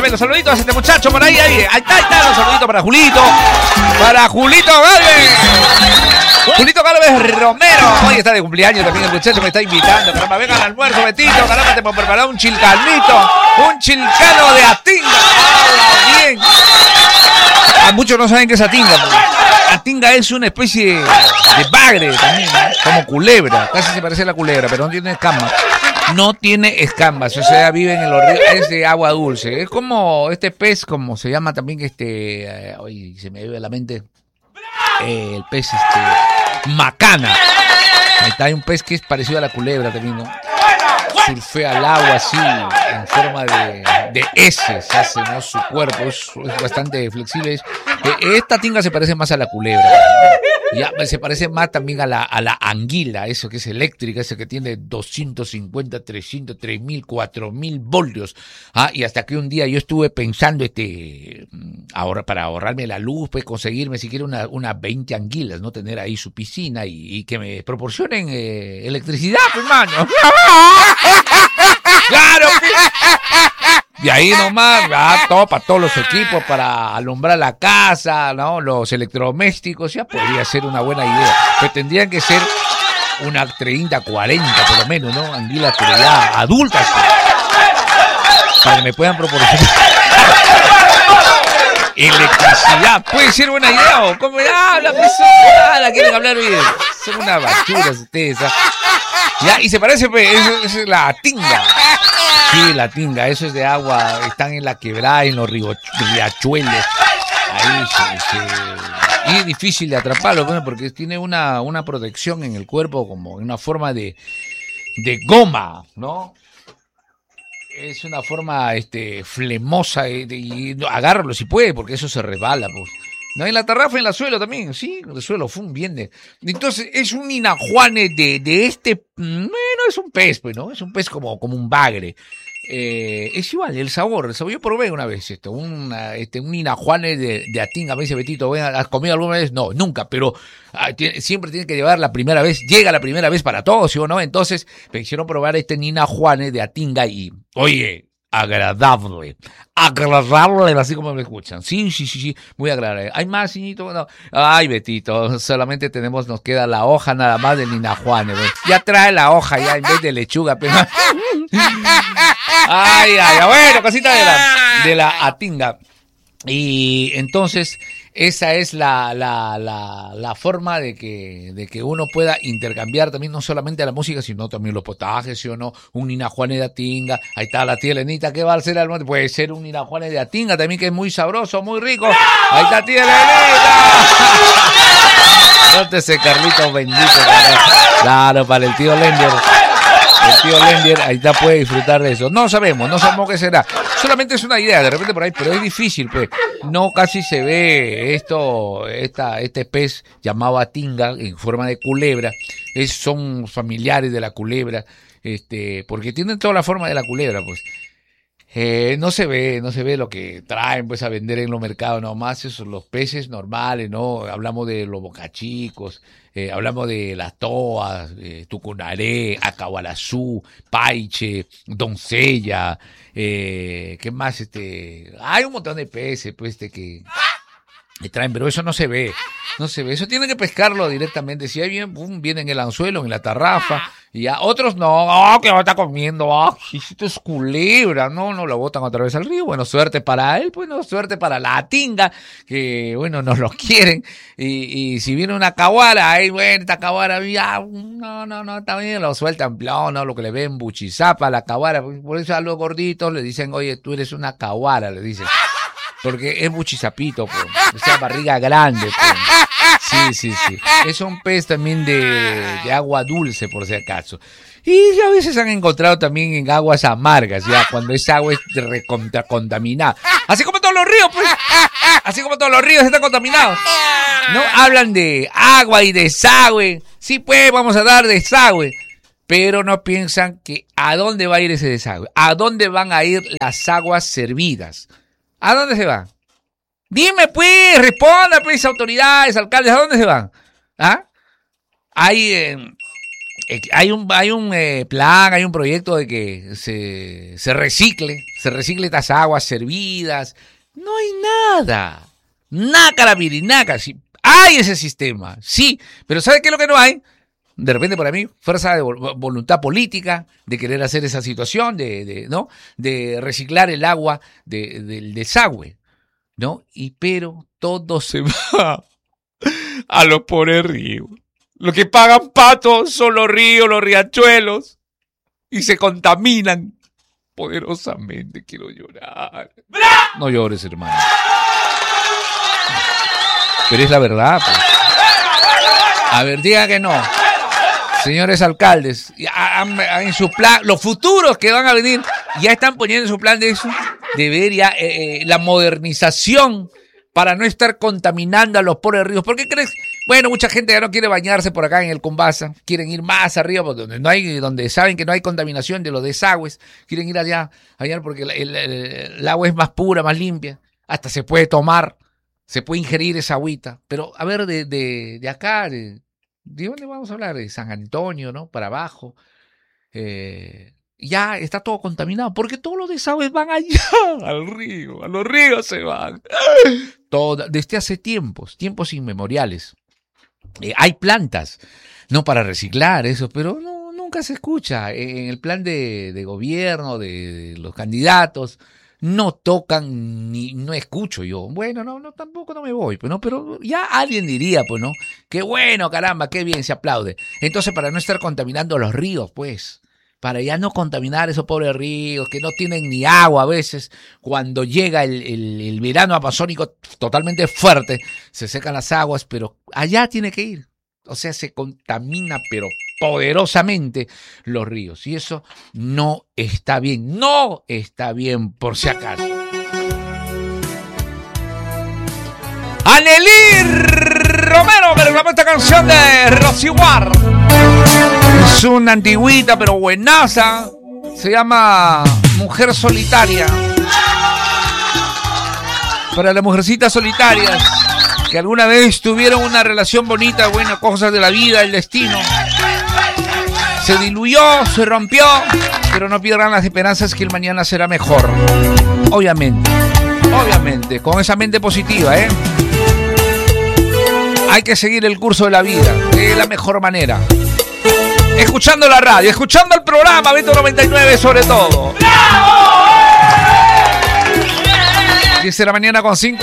ver, los saluditos a este muchacho por ahí. Ahí está, los saluditos para Julito. Para Julito Galvez. Julito Galvez Romero. Hoy está de cumpleaños también el muchacho me está invitando. Caramba, vengan al almuerzo, Betito. Caramba, te puedo preparar un chilcanito. Un chilcano de Atinga. ¡Hala, bien! Muchos no saben qué es Atinga. Atinga es una especie de bagre también, ¿no? Como culebra. Casi se parece a la culebra, pero no tiene escamas. No tiene escamas, o sea, vive en los ríos, es de agua dulce. Es como este pez, como se llama también hoy se me vive a la mente, el pez macana. Ahí está, hay un pez que es parecido a la culebra también, ¿no? Surfea al agua así, en forma de heces, hace, ¿no? Su cuerpo es bastante flexible. Esta tinga se parece más a la culebra. Ya, se parece más también a la anguila, eso que es eléctrica, eso que tiene 250, 300, 3000, 4000 voltios. Y hasta que un día yo estuve pensando para ahorrarme la luz, pues conseguirme siquiera unas 20 anguilas, no tener ahí su piscina y que me proporcionen electricidad, pues, mano. ¡Claro! Y ahí nomás, todo para todos los equipos, para alumbrar la casa, ¿no? Los electrodomésticos, ya podría ser una buena idea. Pero tendrían que ser unas 30, 40 por lo menos, ¿no? Anguilas, pero ya adultas, para que me puedan proporcionar electricidad. Puede ser buena idea, ¿o cómo habla? La quieren hablar bien. Son unas basuras ustedes, Ya, y se parece, pues, esa es la tinga. Sí, la tinga, eso es de agua, están en la quebrada, en los riachuelos. Ahí y es difícil de atraparlo, bueno, porque tiene una protección en el cuerpo, como en una forma de goma, ¿no? Es una forma flemosa y agárralo si puede, porque eso se resbala, pues. No, en la tarrafa, en la suelo también, sí, el suelo, bien. Entonces, es un inajuane bueno, es un pez, pues, ¿no? Es un pez como un bagre. Es igual, el sabor, yo probé una vez un inajuane de Atinga. Me dice Betito, ¿has comido alguna vez? No, nunca, pero siempre tiene que llevar la primera vez, llega la primera vez para todos, ¿sí o no? Entonces, me hicieron probar inajuane de Atinga y, oye, agradable, así como me escuchan. Sí, muy agradable. ¿Hay más, Siñito? No. Ay, Betito, solamente nos queda la hoja nada más del inajuane, ¿ves? Ya trae la hoja ya en vez de lechuga, pero... Ay, bueno, cosita de la Atinga. Y entonces esa es la forma de que uno pueda intercambiar también no solamente la música, sino también los potajes, ¿sí o no? Un inajuane de Atinga. Ahí está la tía Elenita, ¿qué va a hacer al monte? Puede ser un inajuane de Atinga también, que es muy sabroso, muy rico. Ahí está tía Elenita. Nótese, Carlitos, bendito. Claro, para el tío Lender. El tío Lender, ahí está, puede disfrutar de eso. No sabemos qué será. Solamente es una idea, de repente por ahí, pero es difícil, pues. No casi se ve este pez llamado Atinga en forma de culebra. Son familiares de la culebra, porque tienen toda la forma de la culebra, pues. No se ve lo que traen pues a vender en los mercados, nomás esos los peces normales, ¿no? Hablamos de los bocachicos, hablamos de las toas, tucunaré, acahualazú, paiche, doncella, ¿qué más? Hay un montón de peces pues que traen, pero eso no se ve, eso tienen que pescarlo directamente. Si hay viene en el anzuelo, en la tarrafa, y ya otros no, que va a estar comiendo, esto es culebra, no lo botan otra vez al río. Bueno, suerte para él, pues no, suerte para la Atinga, que bueno, nos lo quieren, y si viene una caguara, ahí bueno, esta caguara, ya, no, está bien, lo sueltan, no, lo que le ven buchizapa a la caguara, por eso a los gorditos le dicen, oye, tú eres una caguara, le dicen. Porque es buchizapito, pues. O sea, barriga grande, pues. Sí. Es un pez también de agua dulce, por si acaso. Y a veces han encontrado también en aguas amargas, ya, cuando esa agua es contaminada. Así como todos los ríos, pues. Así como todos los ríos están contaminados. No hablan de agua y desagüe. Sí, pues, vamos a dar desagüe. Pero no piensan que a dónde va a ir ese desagüe. A dónde van a ir las aguas servidas. ¿A dónde se van? Dime, pues, responda, pues, autoridades, alcaldes, ¿a dónde se van? Hay un plan, hay un proyecto de que se recicle se reciclen estas aguas servidas. No hay nada. Nácara, pirinaca. Sí, hay ese sistema, sí, pero ¿sabe qué es lo que no hay? De repente para mí, fuerza de voluntad política, de querer hacer esa situación, ¿no? De reciclar el agua del desagüe, ¿no? Pero todo se va a los pobres ríos. Lo que pagan patos son los ríos, los riachuelos, y se contaminan poderosamente. Quiero llorar. No llores, hermano. Pero es la verdad, pues. A ver, diga que no. Señores alcaldes, en su plan, los futuros que van a venir, ya están poniendo en su plan de eso, de ver ya la modernización para no estar contaminando a los pobres ríos. ¿Por qué crees? Bueno, mucha gente ya no quiere bañarse por acá en el Combasa, quieren ir más arriba, donde saben que no hay contaminación de los desagües, quieren ir allá porque el agua es más pura, más limpia, hasta se puede tomar, se puede ingerir esa agüita. Pero a ver, de acá, ¿de dónde vamos a hablar? De San Antonio, ¿no? Para abajo. Ya está todo contaminado, porque todos los desagües van allá, al río, a los ríos se van. Todo, desde hace tiempos inmemoriales. Hay plantas, no para reciclar eso, pero no, nunca se escucha. En el plan de gobierno, de los candidatos, no tocan, ni no escucho yo. Bueno, no tampoco no me voy, pues, ¿no? Pero ya alguien diría, pues, ¿no? Qué bueno, caramba, qué bien, se aplaude. Entonces, para no estar contaminando los ríos, pues, para ya no contaminar esos pobres ríos que no tienen ni agua a veces, cuando llega el verano amazónico totalmente fuerte, se secan las aguas, pero allá tiene que ir. O sea, se contamina, pero poderosamente, los ríos. Y eso no está bien. No está bien, por si acaso. Anelí Romero me reclamó esta canción de Rosy War. Es una antigüita, pero buenaza. Se llama Mujer Solitaria. Para las mujercitas solitarias que alguna vez tuvieron una relación bonita, buenas cosas de la vida, el destino. Se diluyó, se rompió, pero no pierdan las esperanzas que el mañana será mejor. Obviamente, con esa mente positiva, ¿eh? Hay que seguir el curso de la vida de la mejor manera. Escuchando la radio, escuchando el programa Beto 99 sobre todo. 10 de la mañana con 5